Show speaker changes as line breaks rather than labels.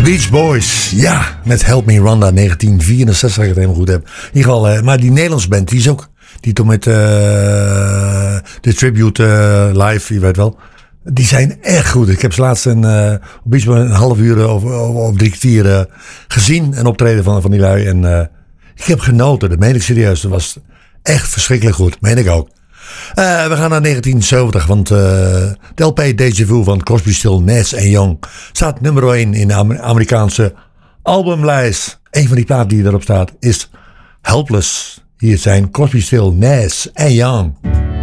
Beach Boys, ja, met Help Me Rhonda 1964, als ik het helemaal goed heb. In ieder geval, maar die Nederlandse band, die is ook, die toch met de Tribute live, je weet wel. Die zijn echt goed. Ik heb ze laatst op iets van een half uur of 3 kwartier gezien, een optreden van die lui. En ik heb genoten, dat meen ik serieus. Dat was echt verschrikkelijk goed, meen ik ook. We gaan naar 1970, want de LP Deja Vu van Crosby, Stills, Nash & Young staat nummer 1 in de Amerikaanse albumlijst. Een van die platen die erop staat is Helpless. Hier zijn Crosby, Stills, Nash & Young.